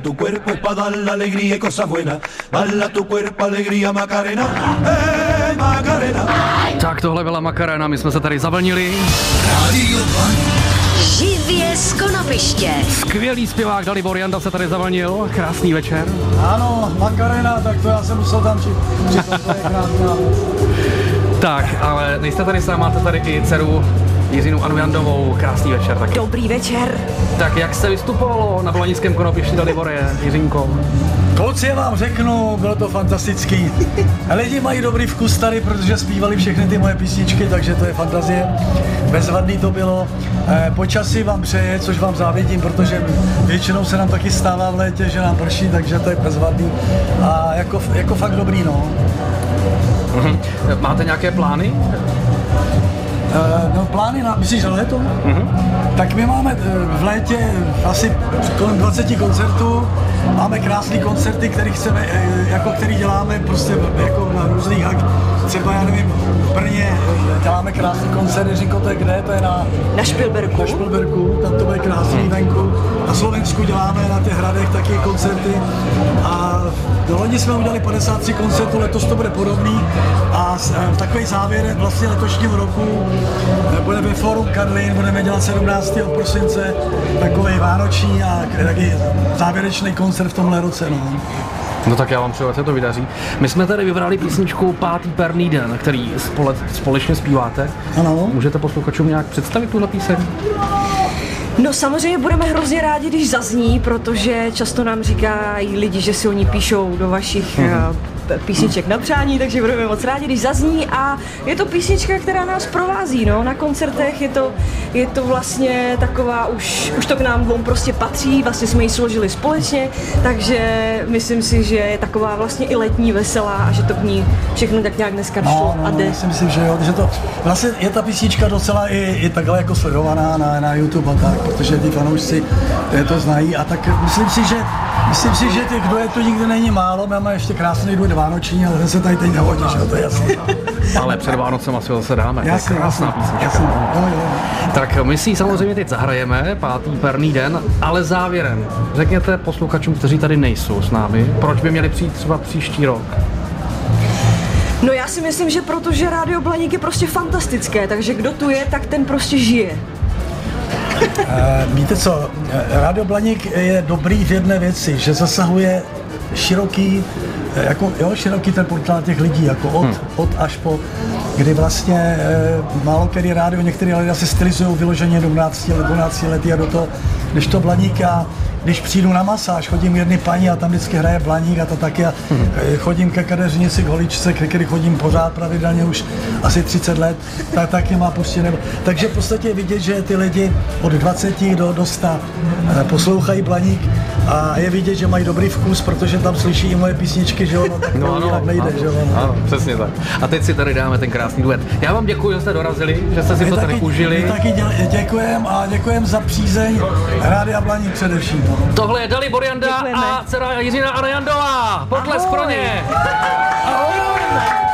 Tu cuerpo es para dar la alegría y cosas buenas. Bala tu cuerpo, alegría, Macarena. Macarena. Tak tohle byla Macarena, my jsme se tady zavlnili. Živě z konopiště. Skvělý zpěvák Dalibor Janda se tady zavlnil. Krásný večer. Ano, Macarena, tak to já jsem musel tam přitom, to je krásná. Tak, ale nejste tady sám, máte tady i dceru Jiřinu Anu Jandovou. Krásný večer taky. Dobrý večer. Tak jak se vystupovalo na Blanickém konopišti, Dalibore, Jiřinko? Kluci, já vám řeknu, bylo to fantastický. Lidi mají dobrý vkus tady, protože zpívali všechny ty moje písničky, takže to je fantazie. Bezvadný to bylo. Počasí vám přeje, což vám závidím, protože většinou se nám taky stává v létě, že nám prší, takže to je bezvadný. A jako fakt dobrý, no. Máte nějaké plány? No plány na, myslíš na léto? Tak my máme v létě asi kolem 20 koncertů. Máme krásné koncerty, které chceme, který děláme prostě jako na různých, třeba já nevím, v Brně děláme krásný koncert, Jiřinko, to je kde? To je Na Špilberku. Na Špilberku, tam to bude krásný venku. Na Slovensku děláme na těch hradech taky koncerty. A do loni jsme udělali 53 koncertů, letos to bude podobný. A takový závěr vlastně letošního roku bude ve Fórum Karlín, budeme dělat 17. prosince takový vánoční a taky závěrečný koncert v tomhle roce. No tak já vám přeju, ať se to vydaří. My jsme tady vybrali písničku Pátý perný den, který společně zpíváte. Ano. Můžete posluchačům nějak představit tuhle píseň? No samozřejmě budeme hrozně rádi, když zazní, protože často nám říkají lidi, že si oni píšou do vašich písniček na přání, takže budeme moc rádi, když zazní a je to písnička, která nás provází, no, na koncertech je to vlastně taková, už to k nám dvou prostě patří, vlastně jsme ji složili společně, takže myslím si, že je taková vlastně i letní, veselá a že to k ní všechno tak nějak dneska šlo a jde. Já si myslím, že jo, že to vlastně je ta písnička docela i takhle jako sledovaná na YouTube a tak, protože ty fanoušci to znají a tak myslím si, že těch, kdo je to nikdy není málo, máme ještě krásný duet vánoční, ale ten se tady teď nehodí, že to je jasný. Ale před Vánocem asi zase dáme, Jasný, to je krásná písnička. Jo. Tak my si ji samozřejmě teď zahrajeme, Pátý perný den, ale závěrem řekněte posluchačům, kteří tady nejsou s námi, proč by měli přijít třeba příští rok? No já si myslím, že protože Rádio Blaník je prostě fantastické, takže kdo tu je, tak ten prostě žije. Víte co, Rádio Blaník je dobrý v jedné věci, že zasahuje široký ten portál těch lidí, jako od až po, kdy vlastně málo který rádio, některé lidé se stylizují vyloženě do 12 lety a do toho, než to Blaník a když přijdu na masáž, chodím k jedné paní a tam vždycky hraje Blaník a to taky a chodím ke kadeřnici, k holičce, ke který chodím pořád pravidelně už asi 30 let, tak taky má prostě nebo. Takže v podstatě je vidět, že ty lidi od 20 do 100 poslouchají Blaník a je vidět, že mají dobrý vkus, protože tam slyší i moje písničky, že ono tak to jinak nejde, že ono. Ano, přesně tak. A teď si tady dáme ten krásný duet. Já vám děkuji, že jste dorazili, že jste si to tady užili. My taky děkujem za přízeň Rádia Blaník především. Tohle je Dalibor Janda a dcera Jiřina Anu Jandová. Potlesk pro ně.